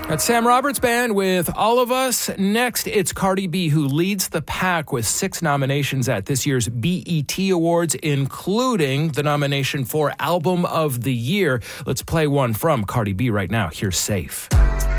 That's Sam Roberts Band with All of Us. Next, it's Cardi B, who leads the pack with 6 nominations at this year's BET Awards, including the nomination for Album of the Year. Let's play one from Cardi B right now. Here's Safe.